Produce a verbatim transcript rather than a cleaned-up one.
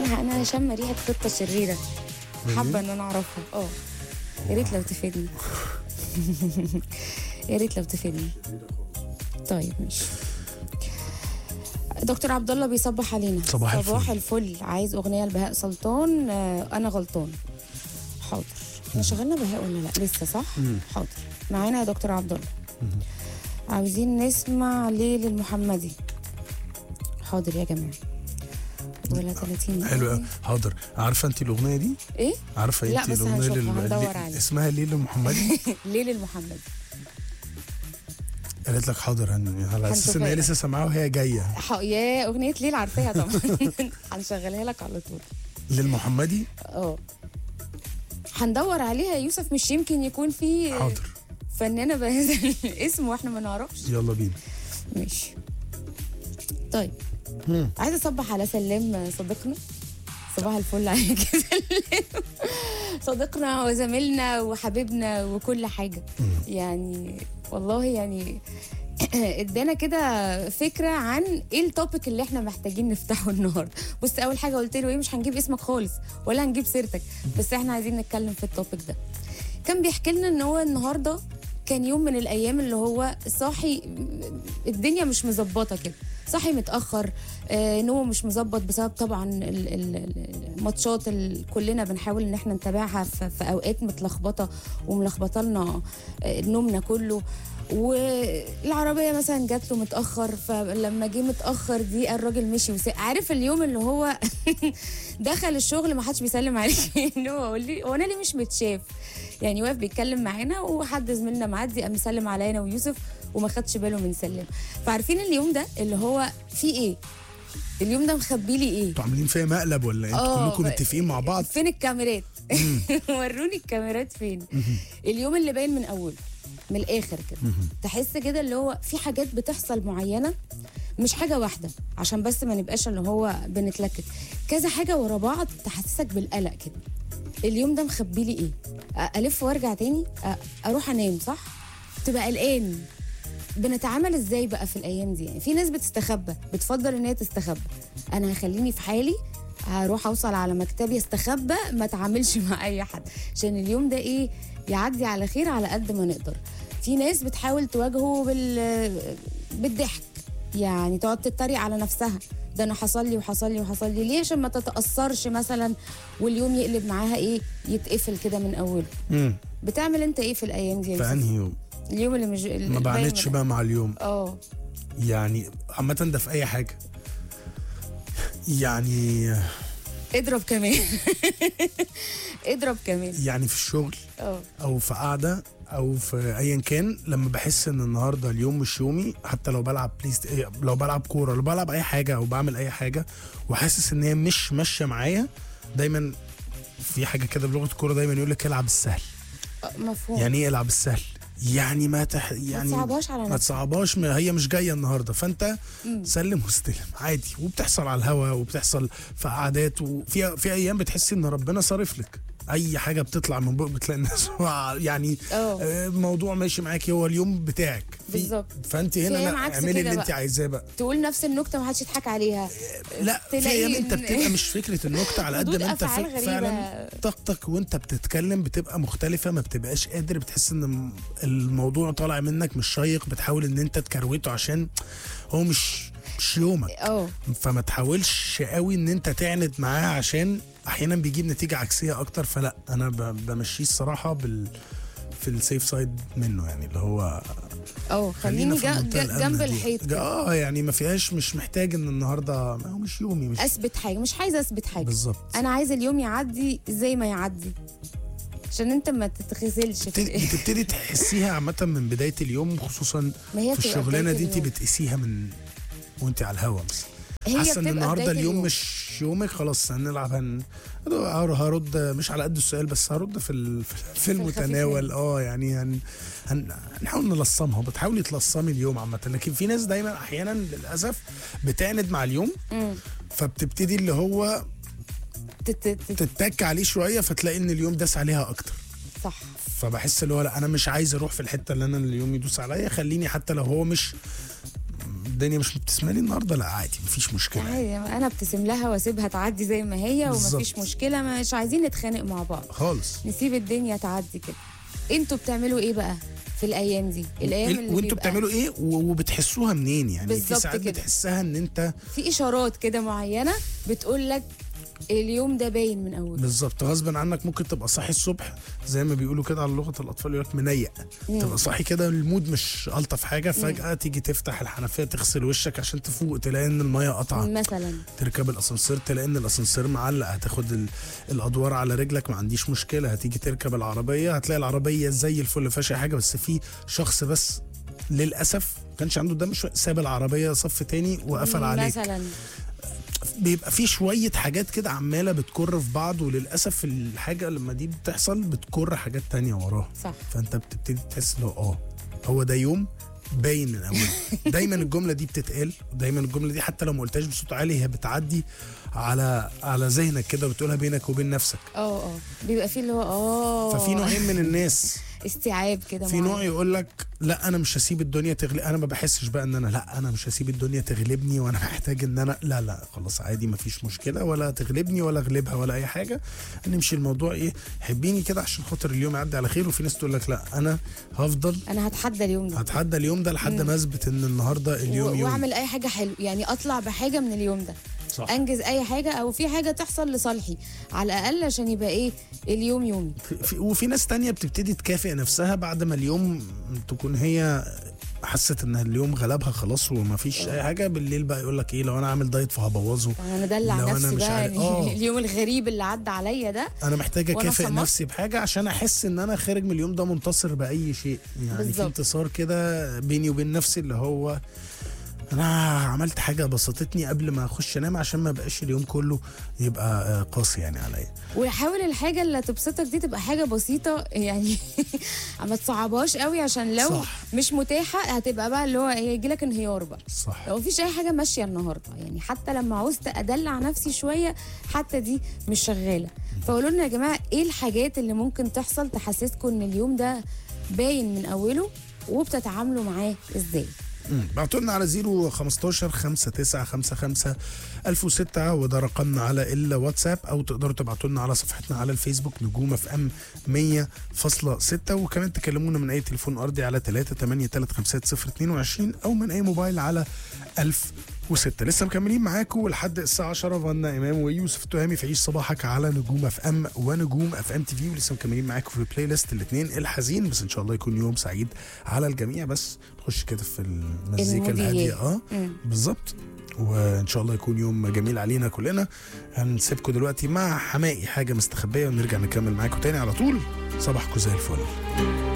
انا انا شامه ريحه خطه شريره، حابه ان انا اعرفها. اه يا ريت لو تفيدني. يا ريت لو تفيدني. طيب ماشي. دكتور عبد الله بيصبح علينا. صباح الفل. صباح الفل. عايز اغنيه لبهاء سلطان. آه انا غلطان. حاضر. احنا شغلنا بهاء ولا لا لسه؟ صح. مم. حاضر معانا يا دكتور عبد الله. عاوزين نسمع ليل المحمدي. حاضر يا جماعه. ولا ثلاثين حلو قوي. حاضر. عارفه انت الاغنيه دي؟ ايه؟ عارفه لا انت بس الاغنيه هنشوفها، لل- هندور لل- عليها. اسمها ليل المحمدي؟ ليل المحمدي. قالت لك حاضر، هن... على اساس ان هي هنشوفها لسه سامعاها وهي جايه. ح... يا اغنيه ليل عارفاها طبعا. هنشغلها لك على طول. للمحمدي. اه هندور عليها يا يوسف، مش يمكن يكون في حاضر. فنانه بهذا الاسم واحنا ما نعرفش. يلا بينا. ماشي. طيب مم. عايزه اصبح على سلام صديقنا. صباح الفل عليك يا سلام. صديقنا وزميلنا وحبيبنا وكل حاجه. يعني والله يعني ادانا كده فكره عن ايه التوبيك اللي احنا محتاجين نفتحه النهارده. بص اول حاجه قلت له ايه، مش هنجيب اسمك خالص ولا هنجيب سيرتك، بس احنا عايزين نتكلم في التوبيك ده. كان بيحكي لنا ان هو النهارده كان يوم من الايام اللي هو صاحي الدنيا مش مظبطه كده، صاحي متاخر، آه نومه مش مظبط بسبب طبعا ال- ال- الماتشات اللي كلنا بنحاول ان احنا نتابعها في, في اوقات متلخبطه وملخبطه لنا آه نومنا كله. والعربيه مثلا جات له متاخر، فلما جه متاخر دي الراجل مشي وسا... عارف اليوم اللي هو دخل الشغل ما حدش بيسلم عليه. ان هو قال لي هو انا ليه مش متشاف؟ يعني واقف بيتكلم معانا وحد زميلنا معدي قام مسلم علينا ويوسف وما خدش باله من سلم. فعارفين اليوم ده اللي هو فيه ايه؟ اليوم ده مخبي لي ايه؟ انتوا عاملين فيها مقلب ولا انتوا آه، كلكم متفقين مع بعض؟ فين الكاميرات؟ وروني الكاميرات فين. اليوم اللي باين من اوله من الاخر كده، تحس كده اللي هو في حاجات بتحصل معينه، مش حاجه واحده عشان بس ما نبقاش اللي هو بنتلكك، كذا حاجه ورا بعض تحسسك بالقلق كده. اليوم ده مخبي لي ايه؟ الف وارجع تاني، اروح انام صح؟ تبقى قلقان. بنتعامل ازاي بقى في الايام دي؟ يعني في ناس بتستخبى، بتفضل ان هي تستخبى. انا هخليني في حالي، هروح اوصل على مكتبي استخبى، ما اتعاملش مع اي حد عشان اليوم ده ايه يعدي على خير على قد ما نقدر. في ناس بتحاول تواجهه بال بالضحك، يعني تقعد تتريق على نفسها، ده انا حصل لي وحصل لي وحصل لي ليه، عشان ما تتاثرش مثلا واليوم يقلب معاها ايه، يتقفل كده من اوله. امم بتعمل انت ايه في الايام دي يا في يوسف؟ انهي يوم؟ اليوم اللي مش اللي ما باين بعندش من- بقى مع اليوم. اه يعني عامة ده في أي حاجة. يعني اضرب كمان. اضرب كمان. يعني في الشغل اه أو في قعدة أو في أيا كان، لما بحس إن النهاردة اليوم مش يومي، حتى لو بلعب بليست، لو بلعب كورة، لو بلعب أي حاجة أو بعمل أي حاجة وحاسس إن هي مش ماشية معايا، دايما في حاجة كده بلغة الكورة دايما يقول لك العب السهل. آه، مفهوم. يعني ايه العب السهل؟ يعني ما تح... يعني تصعبهاش على ما نفسك. تصعبهاش، ما هي مش جايه النهارده، فانت سلم واستلم عادي. وبتحصل على الهوا وبتحصل في قعدات، وفي في ايام بتحسي ان ربنا صارف لك اي حاجه بتطلع من بق بتلاقي الناس يعني اه آه، الموضوع ماشي معاكي، هو اليوم بتاعك في- بالظبط. فانت في هنا أيام لا، عكس اعملي كده اللي انت بقى. عايزاه بقى. تقول نفس النكته ما حدش يضحك عليها. لا في تلاقي ايام انت إن- بتبقى مش فكره النكته على قد ردود ما انت أفعال فك- غريبة. فعلا طاقتك وانت بتتكلم بتبقى مختلفه، ما بتبقاش قادر، بتحس ان الموضوع طالع منك مش شيق، بتحاول ان انت تكروته عشان هو مش مش يومك. اه فما تحاولش قوي ان انت تعند معاه عشان احيانا بيجيب نتيجه عكسيه اكتر. فلا انا ب- بمشيه الصراحه بال في السيف سايد منه، يعني اللي هو اه خليني في جا- المنطقة جا- الآمنة جنب دي. الحيط جا- كده. اه يعني ما فيهاش، مش محتاج ان النهارده ما هو مش يومي، مش اثبت حاجه، مش عايزه اثبت حاجه. بالظبط. انا عايزه اليوم يعدي زي ما يعدي عشان انت ما تتخذلش في بتبتدي الآخر. بتبتدي تحسيها عامة من بداية اليوم، خصوصا ما هي في بتبقى الشغلانة بداية دي انت اليوم. بتقيسيها من وانت على الهوا مثلا. هي حاسه ان بتبقى النهارده بداية اليوم اليوم. مش يومك، خلاص هنلعب، هن... هرد مش على قد السؤال، بس هرد في ال... في المتناول. اه يعني هن... هن... هنحاول نلصمها، بتحاولي تلصمي اليوم عامه. لكن في ناس دايما احيانا للاسف بتعند مع اليوم، مم. فبتبتدي اللي هو تت- تت- تتك عليه شويه، فتلاقي ان اليوم داس عليها اكتر. صح. فبحس اللي هو لا، انا مش عايز اروح في الحته اللي انا اليوم يدوس عليا، خليني حتى لو هو مش الدنيا مش مبتسمالي النهارده، لا عادي مفيش مشكله. عادي، انا ابتسم لها واسيبها تعدي زي ما هي بالظبط. ومفيش مشكله، مش عايزين نتخانق مع بعض خالص. نسيب الدنيا تعدي كده. انتوا بتعملوا ايه بقى في الايام دي؟ الايام اللي وانتوا بيبقى بتعملوا ايه و- وبتحسوها منين؟ يعني في بالظبط ساعات كده. بتحسها ان انت في اشارات كده معينه بتقول لك اليوم ده باين من اوله. بالظبط غصبا عنك ممكن تبقى صاحي الصبح زي ما بيقولوا كده على لغه الاطفال، يقول لك منيق، تبقى صاحي كده المود مش الطف حاجه، فجاه تيجي تفتح الحنفيه تغسل وشك عشان تفوق تلاقي ان الميه قطعه مثلا تركب الاسانسير تلاقي ان الاسانسير معلق، هتاخد ال- الادوار على رجلك ما عنديش مشكله، هتيجي تركب العربيه هتلاقي العربيه زي الفل ما فيهاش اي حاجه، بس في شخص بس للاسف ما كانش عنده دم شويه ساب العربيه صف تاني وقفل عليك. مثلا بيبقى في شويه حاجات كده عماله بتكر في بعض، وللاسف الحاجه لما دي بتحصل بتكر حاجات تانية وراها. صح. فانت بتبتدي تحس انه اه هو ده يوم باين من اوله. دايما الجمله دي بتتقال، دايما الجمله دي حتى لو ما قلتهاش بصوت عالي هي بتعدي على على ذهنك كده، بتقولها بينك وبين نفسك. اه اه بيبقى فيه اللي هو اه ففي نوعين من الناس، استيعاب كده في معين. نوع يقول لك لا انا مش هسيب الدنيا تغلب، انا ما بحسش بقى ان انا لا انا مش هسيب الدنيا تغلبني وانا محتاج ان انا لا لا خلاص عادي ما فيش مشكله، ولا تغلبني ولا اغلبها ولا اي حاجه، نمشي الموضوع ايه حبيني كده عشان خاطر اليوم يعدي على خير. وفي ناس تقول لك لا انا هفضل انا هتحدى اليوم ده، هتحدى اليوم ده لحد ما اثبت ان النهارده اليوم و- يوم. واعمل اي حاجه حلوه، يعني اطلع بحاجه من اليوم ده. صح. انجز اي حاجه او في حاجه تحصل لصالحي على الاقل عشان يبقى ايه اليوم يومي. في وفي ناس تانية بتبتدي تكافئ نفسها بعد ما اليوم تكون هي حست ان اليوم غلبها خلاص وما فيش اي حاجه، بالليل بقى يقول لك ايه لو انا عامل دايت فهبوظه، انا ادلع لو أنا نفسي مش بقى عارف- يعني آه. اليوم الغريب اللي عدى عليا ده انا محتاج وأنا اكافئ صمت. نفسي بحاجه عشان احس ان انا خارج من اليوم ده منتصر باي شيء، يعني بالظبط. في انتصار كده بيني وبين نفسي اللي هو انا عملت حاجه بسطتني قبل ما اخش انام عشان ما بقاش اليوم كله يبقى آه، قاسي يعني عليا. وحاول الحاجه اللي تبسطك دي تبقى حاجه بسيطه يعني ما تصعبهاش قوي عشان لو صح. مش متاحه هتبقى بقى اللي هو يجي لك انهيار بقى. صح. لو مفيش اي حاجه ماشيه النهارده يعني حتى لما عوزت ادلع نفسي شويه حتى دي مش شغاله. فقولوا لنا يا جماعه ايه الحاجات اللي ممكن تحصل تحسسكم ان اليوم ده باين من اوله وبتتعاملوا معاه ازاي؟ بعتوا لنا على صفر خمستاشر خمسة تسعة خمسة خمسة ألف وستة وده رقمنا على الواتساب، او تقدروا تبعتوا لنا على صفحتنا على الفيسبوك نجوم اف ام مية فاصلة ستة، وكمان تكلمونا من اي تليفون ارضي على تلاتة تمانية تلاتة خمسة صفر اتنين وعشرين او من اي موبايل على ألف وستة. لسه مكملين معاكم لحد الساعه عشرة، فانا امام ويوسف التهامي في عيش صباحك على نجوم اف ام ونجوم اف ام تي في، ولسه مكملين معاكم في البلاي ليست الاثنين الحزين، بس ان شاء الله يكون يوم سعيد على الجميع. بس نخش كده في المزيكا المود الهاديه يهدى. اه مم. بالظبط، وان شاء الله يكون يوم جميل علينا كلنا. هنسيبكم دلوقتي مع حماقي حاجه مستخبيه ونرجع نكمل معاكم تاني على طول. صباحكم زي الفل.